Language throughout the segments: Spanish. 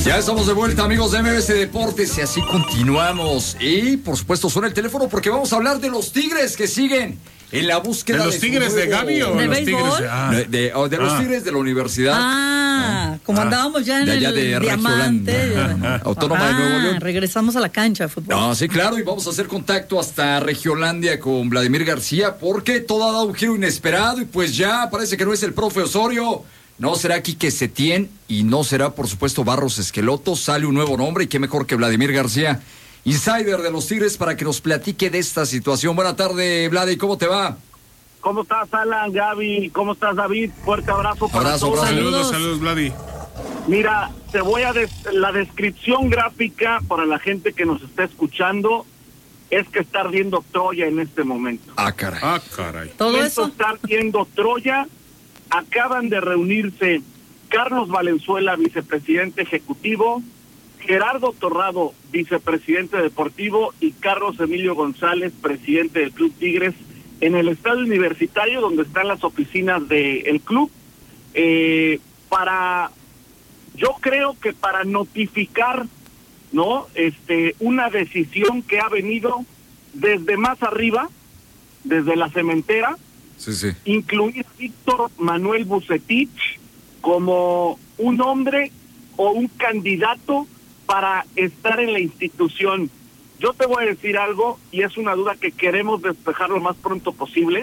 Ya estamos de vuelta, amigos de MBC Deportes, y así continuamos. Y, por supuesto, suena el teléfono porque vamos a hablar de los Tigres que siguen en la búsqueda de los Tigres de Gaby o de los béisbol? Tigres de los Tigres de la universidad. Como andábamos ya en de allá el de Diamante. Autónoma de Nuevo León. Regresamos a la cancha de fútbol. No, sí, claro, y vamos a hacer contacto hasta Regiolandia con Vladimir García, porque todo ha dado un giro inesperado y pues ya parece que no es el profe Osorio. No será Quique Setién y no será, por supuesto, Barros Esqueloto. Sale un nuevo nombre y qué mejor que Vladimir García, insider de los Tigres, para que nos platique de esta situación. Buena tarde, Vladi, ¿cómo te va? ¿Cómo estás, Alan, Gaby? ¿Cómo estás, David? Fuerte abrazo para todos. Saludos, Vladi. Mira, te voy a la descripción gráfica para la gente que nos está escuchando es que está ardiendo Troya en este momento. Caray. Todo eso está ardiendo Troya. Acaban de reunirse Carlos Valenzuela, vicepresidente ejecutivo, Gerardo Torrado, vicepresidente deportivo, y Carlos Emilio González, presidente del Club Tigres, en el estadio universitario donde están las oficinas del club, yo creo que para notificar, ¿no? Una decisión que ha venido desde más arriba, desde la cementera. Sí. Incluir a Víctor Manuel Vucetich como un hombre o un candidato para estar en la institución. Yo te voy a decir algo, y es una duda que queremos despejar lo más pronto posible.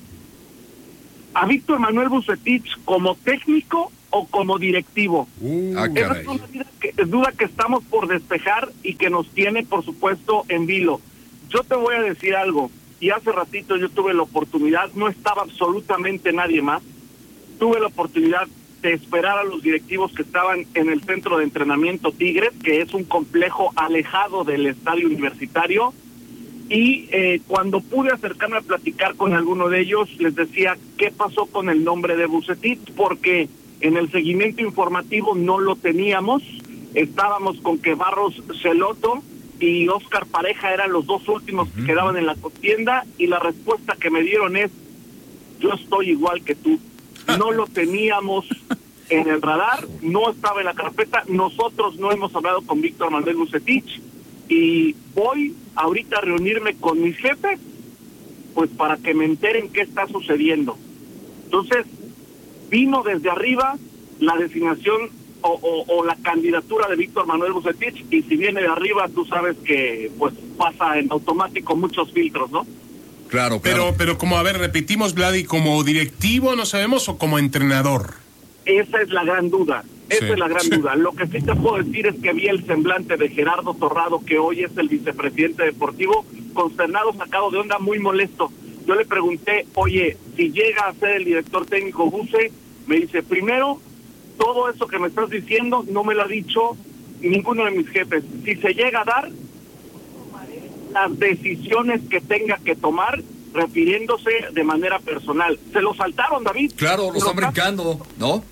A Víctor Manuel Vucetich como técnico o como directivo. Esa es una duda que estamos por despejar y que nos tiene, por supuesto, en vilo. Yo te voy a decir algo. Y hace ratito yo tuve la oportunidad, no estaba absolutamente nadie más, tuve la oportunidad de esperar a los directivos que estaban en el centro de entrenamiento Tigres, que es un complejo alejado del estadio universitario, y cuando pude acercarme a platicar con alguno de ellos, les decía qué pasó con el nombre de Vucetich, porque en el seguimiento informativo no lo teníamos, estábamos con que Barros Esqueloto y Oscar Pareja eran los dos últimos que quedaban en la contienda, y la respuesta que me dieron es: yo estoy igual que tú. No lo teníamos en el radar, no estaba en la carpeta, nosotros no hemos hablado con Víctor Manuel Vucetich, y voy ahorita a reunirme con mis jefes pues para que me enteren qué está sucediendo. Entonces, vino desde arriba la designación o la candidatura de Víctor Manuel Vucetich, y si viene de arriba, tú sabes que pues pasa en automático muchos filtros, ¿no? Claro. Pero como, a ver, repetimos, Vladi, ¿como directivo no sabemos o como entrenador? Esa es la gran duda, duda. Lo que sí te puedo decir es que vi el semblante de Gerardo Torrado, que hoy es el vicepresidente deportivo, consternado, sacado de onda, muy molesto. Yo le pregunté, oye, si llega a ser el director técnico Buce, me dice, primero, todo eso que me estás diciendo no me lo ha dicho ninguno de mis jefes. Si se llega a dar, tomaré las decisiones que tenga que tomar, refiriéndose de manera personal. Se lo saltaron, David. Claro, lo están brincando, ¿no?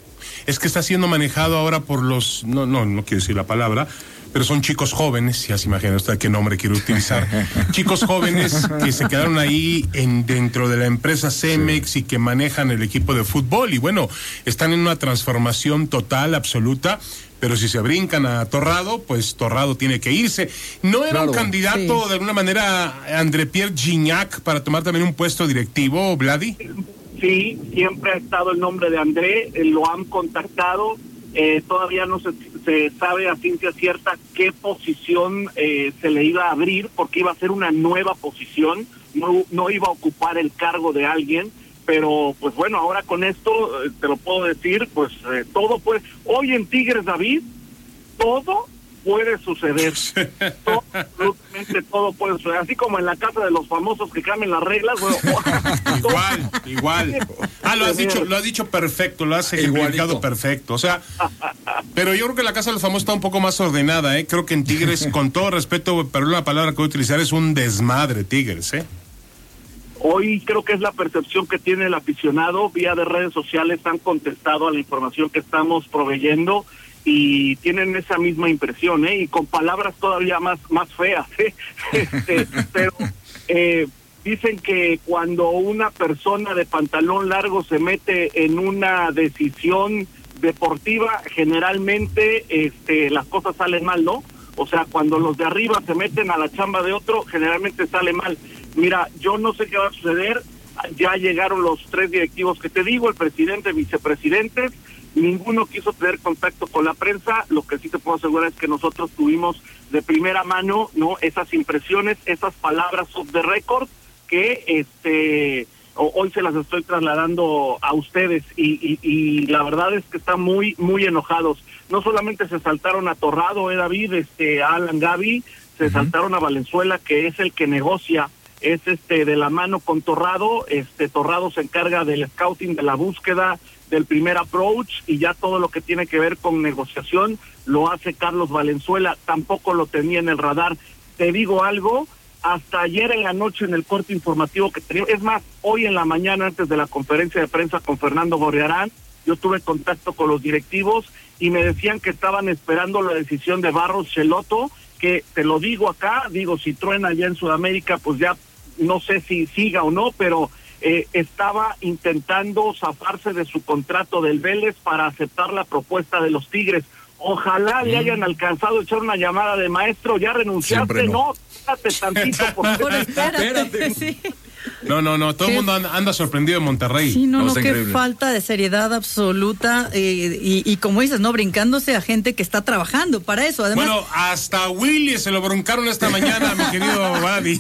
Es que está siendo manejado ahora por los... No quiero decir la palabra, pero son chicos jóvenes, ya se imagina usted qué nombre quiero utilizar, chicos jóvenes que se quedaron ahí dentro de la empresa Cemex y que manejan el equipo de fútbol, y bueno, están en una transformación total, absoluta, pero si se brincan a Torrado, pues Torrado tiene que irse. ¿No era un candidato de alguna manera André Pierre Gignac para tomar también un puesto directivo, Vladi? Sí, siempre ha estado el nombre de André, lo han contactado, todavía no se sabe a ciencia cierta qué posición se le iba a abrir, porque iba a ser una nueva posición, no iba a ocupar el cargo de alguien, pero pues bueno, ahora con esto te lo puedo decir, pues todo puede, hoy en Tigres, David, todo puede suceder, absolutamente todo puede suceder, así como en la casa de los famosos que cambian las reglas, bueno, igual. Lo has dicho perfecto, lo has ejemplificado perfecto, o sea, pero yo creo que la casa de los famosos está un poco más ordenada, creo que en Tigres, con todo respeto, pero una palabra que voy a utilizar, es un desmadre Tigres, Hoy creo que es la percepción que tiene el aficionado, vía de redes sociales han contestado a la información que estamos proveyendo, y tienen esa misma impresión, y con palabras todavía más feas, pero dicen que cuando una persona de pantalón largo se mete en una decisión deportiva generalmente las cosas salen mal, ¿no? O sea, cuando los de arriba se meten a la chamba de otro, generalmente sale mal. Mira, yo no sé qué va a suceder. Ya llegaron los 3 directivos que te digo, el presidente, vicepresidentes. Ninguno quiso tener contacto con la prensa. Lo que sí te puedo asegurar es que nosotros tuvimos de primera mano, ¿no?, esas impresiones, esas palabras off the record que hoy se las estoy trasladando a ustedes y la verdad es que están muy muy enojados. No solamente se saltaron a Torrado, David, a Alan Gaby, se saltaron a Valenzuela, que es el que negocia, es de la mano con Torrado. Torrado se encarga del scouting, de la búsqueda, del primer approach, y ya todo lo que tiene que ver con negociación lo hace Carlos Valenzuela. Tampoco lo tenía en el radar. Te digo algo, hasta ayer en la noche en el corte informativo que tenía, es más, hoy en la mañana antes de la conferencia de prensa con Fernando Gorriarán, yo tuve contacto con los directivos y me decían que estaban esperando la decisión de Barros Schelotto, que te lo digo acá, digo, si truena allá en Sudamérica, pues ya no sé si siga o no, pero estaba intentando zafarse de su contrato del Vélez para aceptar la propuesta de los Tigres. Ojalá le hayan alcanzado a echar una llamada de maestro, ya renunciaste, no, espérate tantito, por favor, espérate. Sí. No, todo el mundo anda sorprendido en Monterrey. Sí, no, qué falta de seriedad absoluta, y como dices, no, brincándose a gente que está trabajando para eso. Además, bueno, hasta Willy se lo broncaron esta mañana, mi querido Gaby.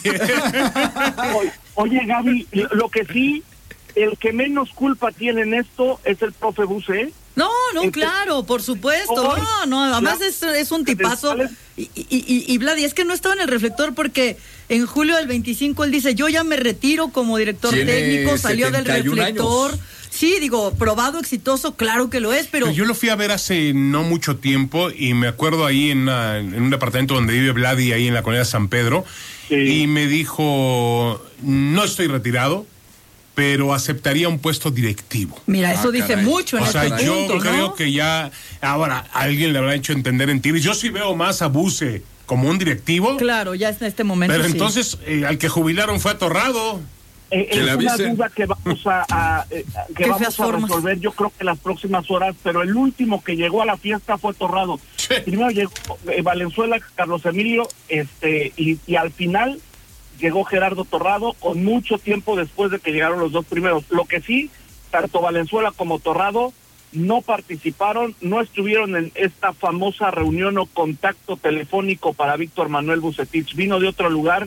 Oye, Gaby, lo que sí, el que menos culpa tiene en esto es el profe Buse. No, claro, por supuesto, además es un tipazo, y Vladi, es que no estaba en el reflector porque en julio del 25 él dice, yo ya me retiro como director técnico, salió del reflector, años. Sí, digo, probado, exitoso, claro que lo es, pero yo lo fui a ver hace no mucho tiempo y me acuerdo ahí en un departamento donde vive Vladi, ahí en la colonia San Pedro, y me dijo, no estoy retirado, pero aceptaría un puesto directivo. Mira, eso dice mucho en este punto, yo creo que ya, ahora, alguien le habrá hecho entender en Tigres. Yo sí veo más a Buse como un directivo. Claro, ya en este momento pero sí. Entonces, al que jubilaron fue a Torrado. Es una duda que vamos a resolver, yo creo que las próximas horas, pero el último que llegó a la fiesta fue Torrado. Sí. Primero llegó Valenzuela, Carlos Emilio, y al final llegó Gerardo Torrado, con mucho tiempo después de que llegaron los dos primeros. Lo que sí, tanto Valenzuela como Torrado no participaron, no estuvieron en esta famosa reunión o contacto telefónico para Víctor Manuel Vucetich, vino de otro lugar,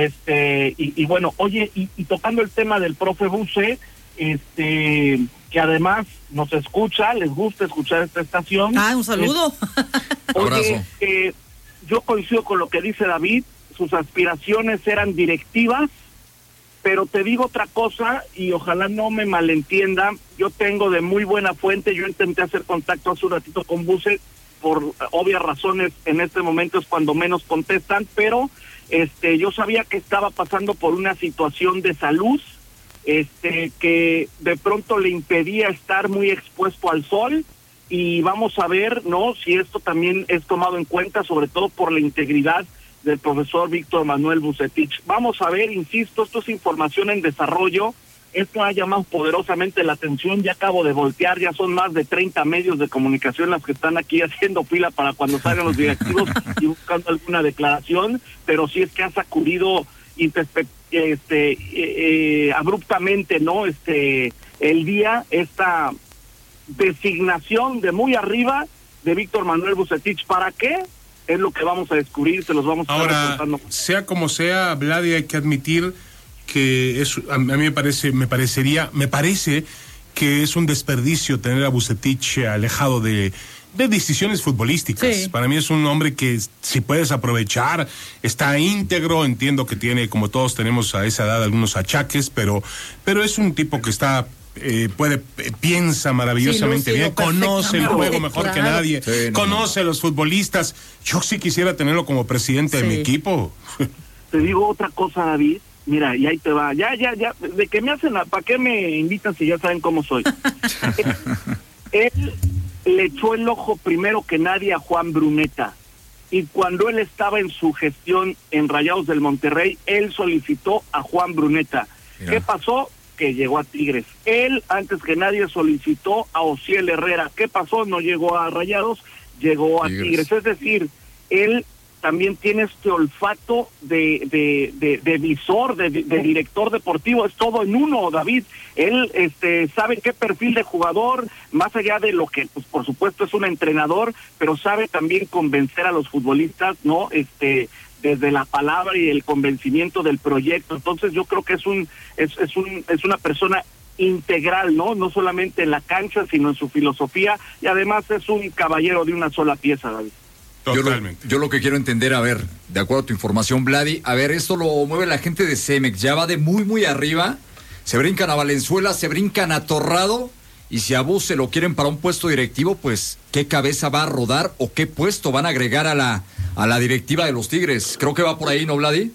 y bueno, oye, y tocando el tema del profe Buse, que además nos escucha, les gusta escuchar esta estación. Un saludo. Oye, yo coincido con lo que dice David, sus aspiraciones eran directivas, pero te digo otra cosa y ojalá no me malentiendan, yo tengo de muy buena fuente, yo intenté hacer contacto hace un ratito con Buse, por obvias razones en este momento es cuando menos contestan, pero yo sabía que estaba pasando por una situación de salud, que de pronto le impedía estar muy expuesto al sol, y vamos a ver, ¿no?, si esto también es tomado en cuenta, sobre todo por la integridad del profesor Víctor Manuel Vucetich. Vamos a ver, insisto, esto es información en desarrollo, esto ha llamado poderosamente la atención, ya acabo de voltear, ya son más de 30 medios de comunicación las que están aquí haciendo fila para cuando salgan los directivos y buscando alguna declaración, pero sí es que ha sacudido abruptamente, ¿no?, el día, esta designación de muy arriba de Víctor Manuel Vucetich. ¿Para qué? Es lo que vamos a descubrir, se los vamos a estar contando. Ahora, sea como sea, Vladi, hay que admitir que a mí me parece que es un desperdicio tener a Vucetich alejado de decisiones futbolísticas. Sí. Para mí es un hombre que, si puedes aprovechar, está íntegro, entiendo que tiene, como todos tenemos a esa edad, algunos achaques, pero es un tipo que está... piensa maravillosamente bien, conoce el juego mejor que nadie, conoce a los futbolistas. Yo sí quisiera tenerlo como presidente de mi equipo. Te digo otra cosa, David, mira, y ahí te va, ya, de que me hacen, ¿para qué me invitan si ya saben cómo soy? Él le echó el ojo primero que nadie a Juan Bruneta, y cuando él estaba en su gestión en Rayados del Monterrey, él solicitó a Juan Bruneta. Mira. ¿Qué pasó? que llegó a Tigres. Él, antes que nadie, solicitó a Ociel Herrera. ¿Qué pasó? No llegó a Rayados, llegó a Tigres. Es decir, él también tiene este olfato de visor, de director deportivo, es todo en uno, David. Él sabe qué perfil de jugador, más allá de lo que, pues, por supuesto, es un entrenador, pero sabe también convencer a los futbolistas, ¿no? Desde la palabra y el convencimiento del proyecto. Entonces yo creo que es una persona integral, no solamente en la cancha, sino en su filosofía, y además es un caballero de una sola pieza, David. Totalmente. Yo lo que quiero entender, a ver, de acuerdo a tu información, Vladi, a ver, esto lo mueve la gente de Cemex, ya va de muy, muy arriba, se brincan a Valenzuela, se brincan a Torrado, y si a Bus se lo quieren para un puesto directivo, pues, ¿qué cabeza va a rodar o qué puesto van a agregar a la directiva de los Tigres? Creo que va por ahí, ¿no, Vladi?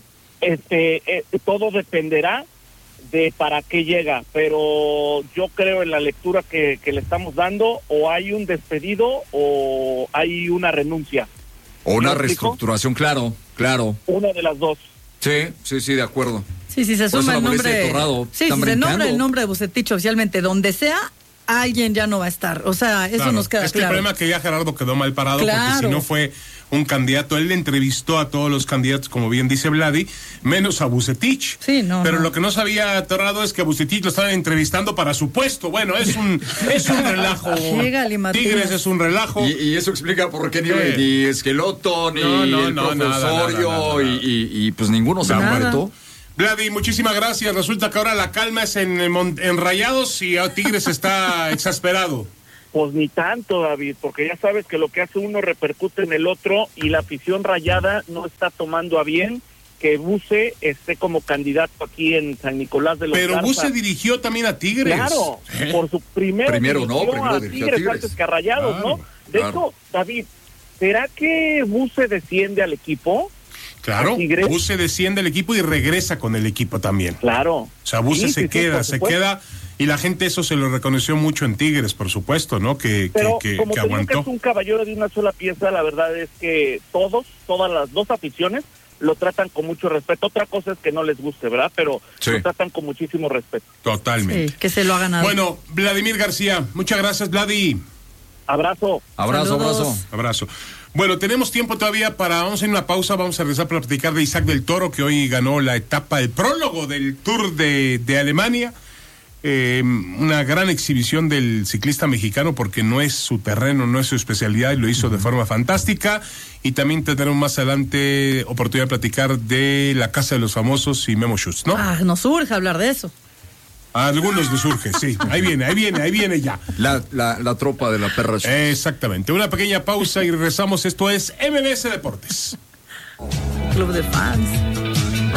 Todo dependerá de para qué llega, pero yo creo en la lectura que le estamos dando, o hay un despedido o hay una renuncia. O una reestructuración, claro. Una de las dos. Sí, de acuerdo. Sí, se suma el nombre. Sí, se nombra el nombre de Vucetich oficialmente, donde sea, alguien ya no va a estar. O sea, eso nos queda claro. El problema es que ya Gerardo quedó mal parado, porque si no fue un candidato, él le entrevistó a todos los candidatos, como bien dice Vladi, menos a Vucetich. Sí, pero lo que no sabía Torrado es que a Vucetich lo estaban entrevistando para su puesto. Bueno, es un relajo. Tigres es un relajo. Y eso explica por qué ni Esqueloto, ni el profesorio, y pues ninguno se muerto. Vladi, muchísimas gracias. Resulta que ahora la calma es en Rayados y a Tigres está exasperado. Pues ni tanto, David, porque ya sabes que lo que hace uno repercute en el otro, y la afición rayada no está tomando a bien que Buse esté como candidato aquí en San Nicolás de los Pero Garza. Buse dirigió también a Tigres. Claro, por su primero dirigió a Tigres antes que a Rayados, ¿no? De hecho, David, ¿será que Buse desciende al equipo? Claro, Buse desciende al equipo y regresa con el equipo también. Claro. O sea, Buse se queda, y la gente eso se lo reconoció mucho en Tigres, por supuesto, ¿no? Pero como que te aguantó. digo que es un caballero de una sola pieza, la verdad es que todas las dos aficiones lo tratan con mucho respeto. Otra cosa es que no les guste, ¿verdad? Pero lo tratan con muchísimo respeto. Totalmente. Sí, que se lo ha ganado. Bueno, Vladimir García, muchas gracias, Vladi. Abrazo. Abrazo. Bueno, tenemos tiempo todavía vamos a ir a una pausa, vamos a regresar para platicar de Isaac del Toro, que hoy ganó la etapa, el prólogo del Tour de Alemania. Una gran exhibición del ciclista mexicano, porque no es su terreno, no es su especialidad, y lo hizo de forma fantástica. Y también tendremos más adelante oportunidad de platicar de la Casa de los Famosos y Memo Schutz, ¿no? Nos urge hablar de eso. A algunos les surge, sí. Ahí viene ya. La tropa de la perra. Exactamente. Una pequeña pausa y regresamos. Esto es MBS Deportes. Club de fans.